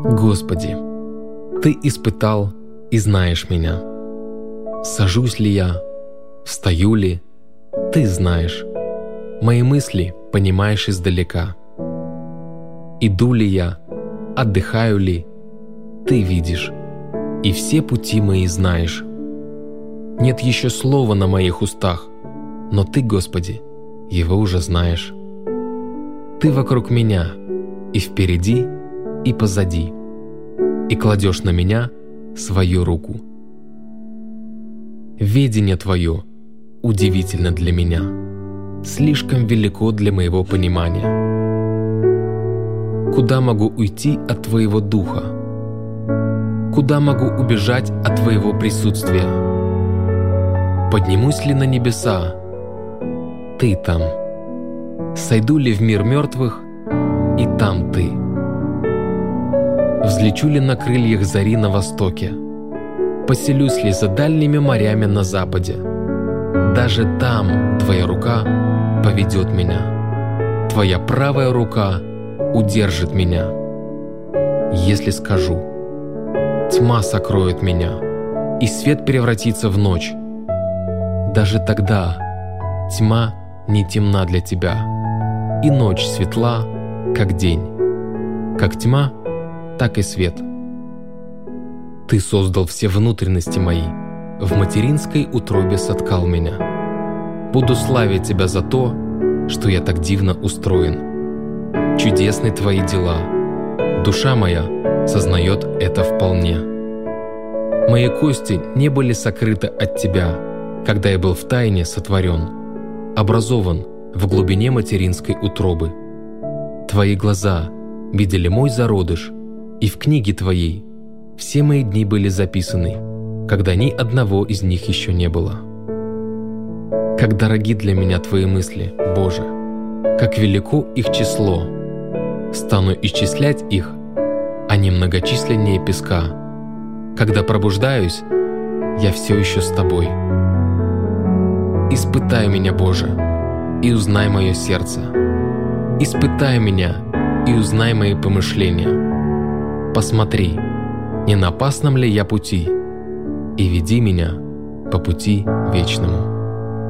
Господи, Ты испытал и знаешь меня. Сажусь ли я, встаю ли, Ты знаешь. Мои мысли понимаешь издалека. Иду ли я, отдыхаю ли, Ты видишь, и все пути мои знаешь. Нет еще слова на моих устах, но Ты, Господи, его уже знаешь. Ты вокруг меня, и впереди, и позади, и кладешь на меня свою руку. Ведение Твое удивительно для меня, слишком велико для моего понимания. Куда могу уйти от Твоего Духа? Куда могу убежать от Твоего присутствия? Поднимусь ли на небеса? Ты там. Сойду ли в мир мертвых? И там Ты. Взлечу ли на крыльях зари на востоке? Поселюсь ли за дальними морями на западе? Даже там Твоя рука поведет меня. Твоя правая рука удержит меня. Если скажу: тьма сокроет меня, и свет превратится в ночь, даже тогда тьма не темна для Тебя, и ночь светла, как день. Как тьма, так и свет. Ты создал все внутренности мои, в материнской утробе соткал меня. Буду славить Тебя за то, что я так дивно устроен. Чудесны Твои дела. Душа моя сознает это вполне. Мои кости не были сокрыты от Тебя, когда я был втайне сотворен, образован в глубине материнской утробы. Твои глаза видели мой зародыш, и в книге Твоей все мои дни были записаны, когда ни одного из них еще не было. Как дороги для меня Твои мысли, Боже, как велико их число. Стану исчислять их, они многочисленнее песка. Когда пробуждаюсь, я все еще с Тобой. Испытай меня, Боже, и узнай мое сердце. Испытай меня и узнай мои помышления. Посмотри, не на опасном ли я пути, и веди меня по пути вечному.